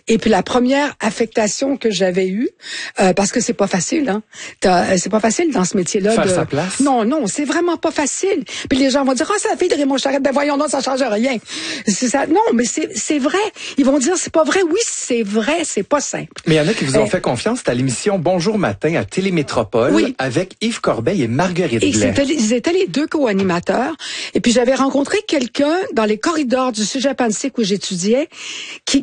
Et puis la première affectation que j'avais eue, parce que c'est pas facile, hein. C'est pas facile dans ce métier-là. Faire sa place. Non, c'est vraiment pas facile. Puis les gens vont dire, c'est la fille de Raymond Charette. Ben voyons donc, ça change rien. C'est ça. Non, mais c'est vrai. Ils vont dire, c'est pas vrai. Oui, c'est vrai, c'est pas simple. Mais il y en a qui vous ont fait confiance. C'était à l'émission Bonjour Matin à Télémétropole, oui, avec Yves Corbeil et Marguerite Blais. Ils étaient les deux co-animateurs. Et puis j'avais rencontré quelqu'un dans les corridors du Cégep Annecy où j'étudiais, qui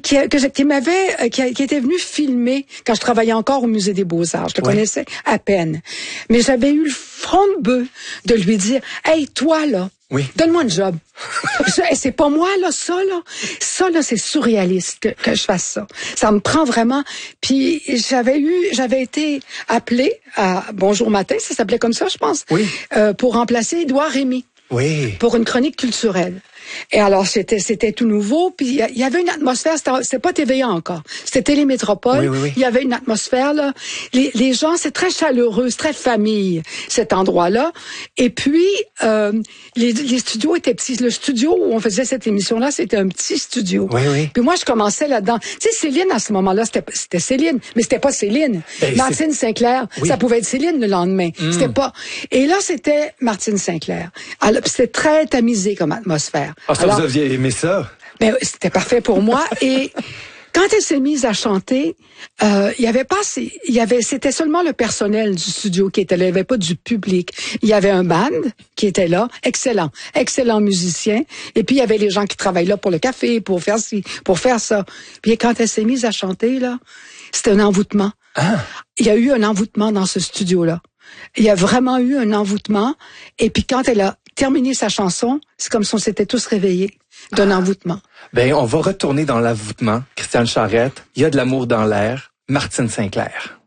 était venu filmer quand je travaillais encore au Musée des Beaux-Arts. Je le connaissais à peine. Mais j'avais eu le front de bœuf de lui dire, hey, toi, là, donne-moi un job. C'est pas moi, là, ça, là, c'est surréaliste que je fasse ça. Ça me prend vraiment. Puis j'avais été appelée à Bonjour Matin, ça s'appelait comme ça, je pense, pour remplacer Édouard Rémy. Oui. Pour une chronique culturelle. Et alors, c'était tout nouveau, puis il y avait une atmosphère, c'était pas TVA encore, c'était Télémétropole, il y avait une atmosphère, là, les gens, c'est très chaleureux, c'est très famille, cet endroit-là, et puis, les studios étaient petits, le studio où on faisait cette émission-là, c'était un petit studio. Puis moi, je commençais là-dedans, tu sais, Céline, à ce moment-là, c'était Céline, mais c'était pas Céline. Martine Sinclair, ça pouvait être Céline le lendemain, c'était pas, et là, c'était Martine Sinclair. Alors, c'était très tamisé comme atmosphère. Ah, ça, vous aviez aimé ça? Ben, c'était parfait pour moi. Et quand elle s'est mise à chanter, c'était seulement le personnel du studio qui était là. Il n'y avait pas du public. Il y avait un band qui était là, excellent musicien. Et puis, il y avait les gens qui travaillent là pour le café, pour faire ci, pour faire ça. Puis quand elle s'est mise à chanter, là, c'était un envoûtement. Il y a eu un envoûtement dans ce studio-là. Il y a vraiment eu un envoûtement. Et puis quand elle a terminé sa chanson, c'est comme si on s'était tous réveillés d'un envoûtement. Ben, on va retourner dans l'envoûtement. Christiane Charette, il y a de l'amour dans l'air. Martine Sinclair.